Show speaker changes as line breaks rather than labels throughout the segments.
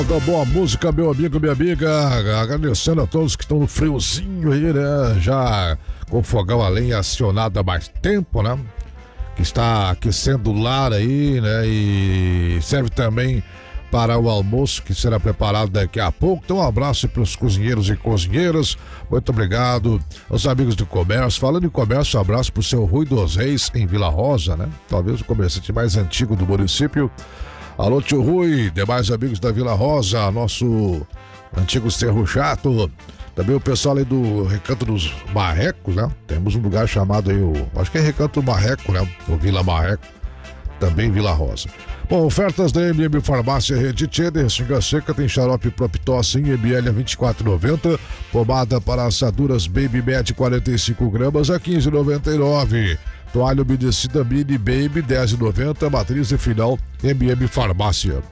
Da boa música, meu amigo, minha amiga, agradecendo a todos que estão no friozinho aí, né? Já com o fogão a lenha acionado há mais tempo, né? Que está aquecendo o lar aí, né? E serve também para o almoço que será preparado daqui a pouco. Então um abraço para os cozinheiros e cozinheiras, muito obrigado aos amigos do comércio. Falando em comércio, um abraço para o seu Rui dos Reis em Vila Rosa, né? Talvez o comerciante mais antigo do município. Alô, tio Rui, demais amigos da Vila Rosa, nosso antigo Cerro Chato, também o pessoal aí do Recanto dos Marrecos, né? Temos um lugar chamado aí, acho que é Recanto do Marreco, né? O Vila Marreco, também Vila Rosa. Bom, ofertas da MM Farmácia Rede Tchê, Xinga Seca, tem xarope Propitoss em ml a 24,90, pomada para assaduras Baby Med 45 gramas a 15,99. Toalha umedecida Mini Baby 10,90, matriz e final MM Farmácia.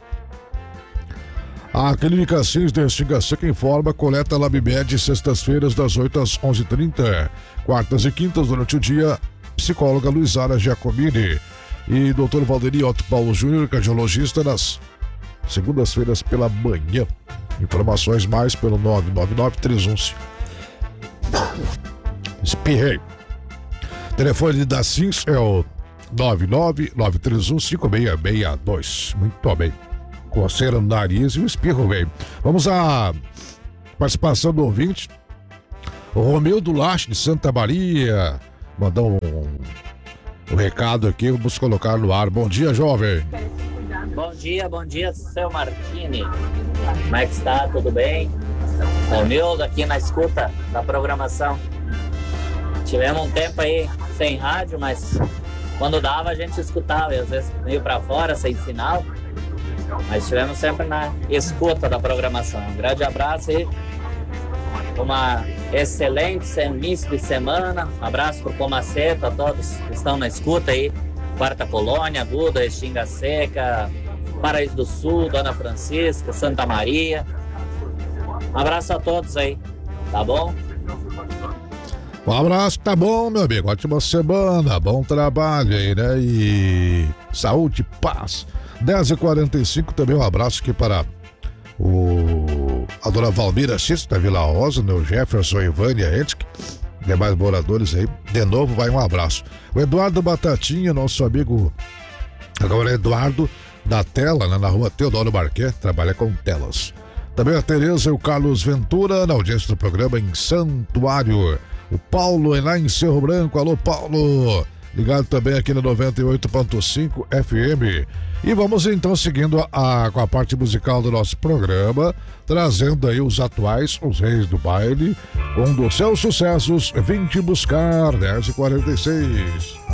A Clínica Sims de Xinga Seca informa, coleta Labmed sextas-feiras das 8 às 11h30, quartas e quintas durante o dia, psicóloga Luizara Giacomini e Dr. Valderi Otto Paulo Júnior, cardiologista, nas segundas-feiras pela manhã. Informações mais pelo 999-315. Espirrei. Telefone da Sims é o 999315662. Muito bem. Coceira no nariz e o espirro veio. Vamos à participação do ouvinte. O Romeu do Lache de Santa Maria mandou um recado aqui, vamos colocar no ar. Bom dia, jovem.
Bom dia, seu Martini. Como é que está? Tudo bem? Romeu aqui na escuta da programação. Tivemos um tempo aí sem rádio, mas quando dava a gente escutava, e às vezes meio para fora, sem sinal, mas estivemos sempre na escuta da programação. Um grande abraço aí, uma excelente início de semana, um abraço pro Comaceto, a todos que estão na escuta aí, Quarta Colônia, Buda, Xinga Seca, Paraíso do Sul, Dona Francisca, Santa Maria. Um abraço a todos aí, tá bom?
Um abraço, tá bom, meu amigo. Ótima semana, bom trabalho aí, né? E saúde, paz. 10h45, também um abraço aqui para a dona Valmira Cis, da Vila Rosa, né? O Jefferson, Ivânia, Etzik, demais moradores aí. De novo, vai um abraço. O Eduardo Batatinha, nosso amigo, agora é Eduardo, da Tela, né? Na rua Teodoro Marquet, trabalha com telas. Também a Tereza e o Carlos Ventura, na audiência do programa em Santuário. O Paulo é lá em Cerro Branco. Alô, Paulo. Ligado também aqui no 98.5 FM. E vamos então seguindo com a parte musical do nosso programa, trazendo aí os atuais, os reis do baile, com um dos seus sucessos, Vim Te Buscar, 10h46.